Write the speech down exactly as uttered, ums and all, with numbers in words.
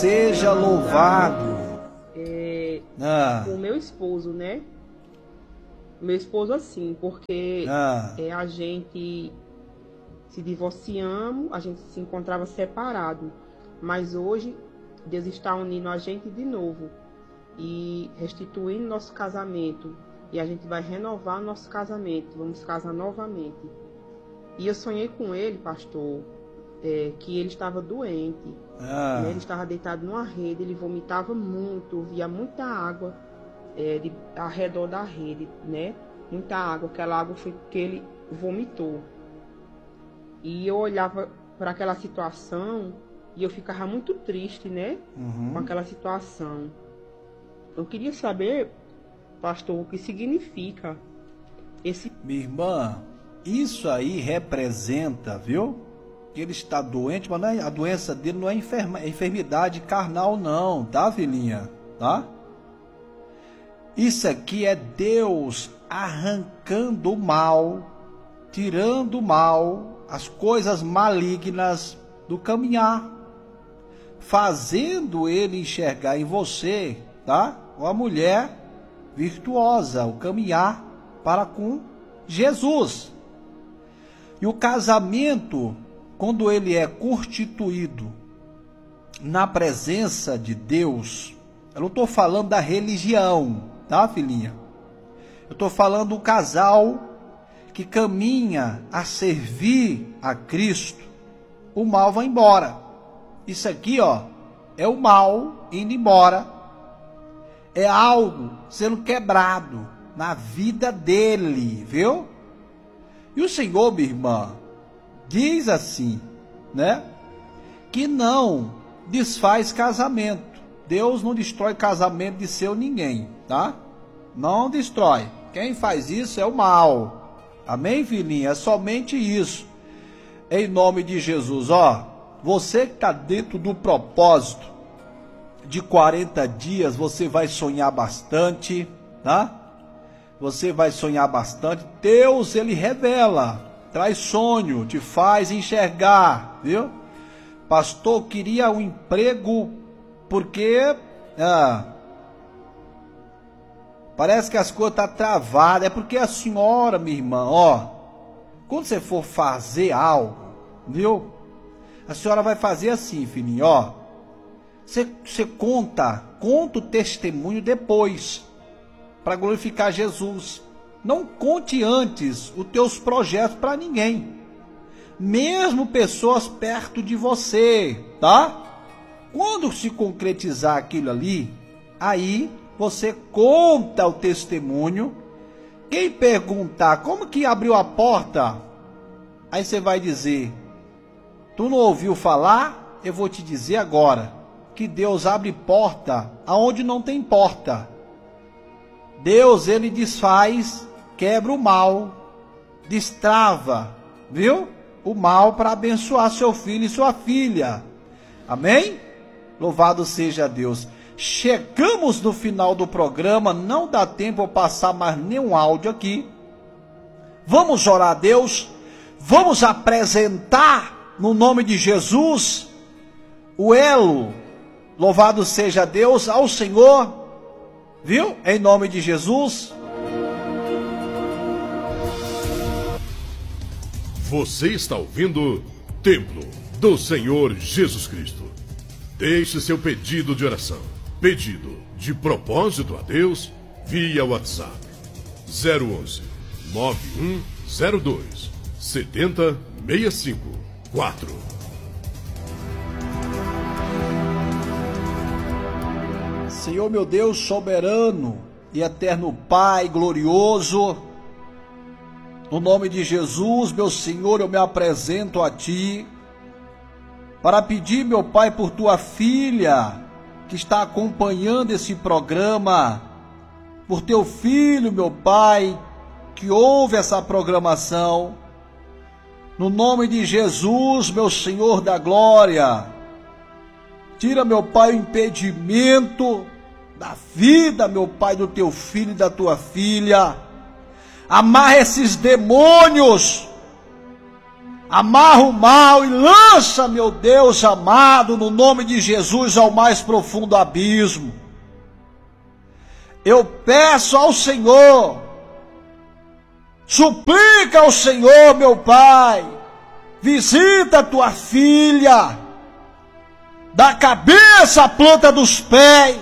Seja louvado. É, ah. O meu esposo, né? Meu esposo assim, porque ah. é, a gente se divorciamos, a gente se encontrava separado, mas hoje Deus está unindo a gente de novo e restituindo nosso casamento, e a gente vai renovar nosso casamento, vamos casar novamente. E eu sonhei com ele, pastor, é, que ele estava doente, ah. né? Ele estava deitado numa rede, ele vomitava muito, via muita água é, de, ao redor da rede, né? Muita água, aquela água foi que ele vomitou. E eu olhava para aquela situação e eu ficava muito triste, né? Uhum. Com aquela situação. Eu queria saber, pastor, o que significa esse... Minha irmã, isso aí representa, viu? Que ele está doente, mas não é, a doença dele não é enferma, é enfermidade carnal não, tá, filhinha? Tá? Isso aqui é Deus arrancando o mal, tirando o mal, as coisas malignas do caminhar, fazendo ele enxergar em você, tá? Uma mulher virtuosa, o caminhar para com Jesus. E o casamento, quando ele é constituído na presença de Deus, eu não estou falando da religião, tá, filhinha? Eu estou falando do casal que caminha a servir a Cristo, o mal vai embora. Isso aqui, ó, é o mal indo embora. É algo sendo quebrado na vida dele, viu? E o Senhor, minha irmã, diz assim, né? Que não desfaz casamento. Deus não destrói casamento de seu ninguém, tá? Não destrói. Quem faz isso é o mal. Amém, filhinha? É somente isso. Em nome de Jesus, ó. Você que está dentro do propósito de quarenta dias, você vai sonhar bastante, tá? Você vai sonhar bastante. Deus, ele revela, traz sonho, te faz enxergar, viu? Pastor, queria um emprego porque ah, parece que as coisas estão travadas. É porque a senhora, minha irmã, ó, quando você for fazer algo, viu? A senhora vai fazer assim, filhinho, ó. Você, você conta, conta o testemunho depois, para glorificar Jesus. Não conte antes os teus projetos para ninguém, mesmo pessoas perto de você, tá? Quando se concretizar aquilo ali, aí você conta o testemunho. Quem perguntar como que abriu a porta, aí você vai dizer: tu não ouviu falar? Eu vou te dizer agora, que Deus abre porta aonde não tem porta. Deus, ele desfaz, quebra o mal, destrava, viu? O mal para abençoar seu filho e sua filha. Amém? Louvado seja Deus. Chegamos no final do programa, não dá tempo de passar mais nenhum áudio aqui. Vamos orar a Deus, vamos apresentar no nome de Jesus o elo, louvado seja Deus, ao Senhor, viu? Em nome de Jesus. Você está ouvindo Templo do Senhor Jesus Cristo. Deixe seu pedido de oração, pedido de propósito a Deus, via WhatsApp zero onze, nove um zero dois, sete zero seis cinco quatro. Senhor meu Deus soberano e eterno Pai glorioso, no nome de Jesus, meu Senhor, eu me apresento a Ti para pedir, meu Pai, por Tua filha que está acompanhando esse programa, por Teu filho, meu Pai, que ouve essa programação. No nome de Jesus, meu Senhor da glória, tira, meu Pai, o impedimento da vida, meu Pai, do Teu filho e da Tua filha. Amarra esses demônios, amarra o mal e lança, meu Deus amado, no nome de Jesus, ao mais profundo abismo. Eu peço ao Senhor, suplica ao Senhor, meu Pai, visita a tua filha, da cabeça à planta dos pés,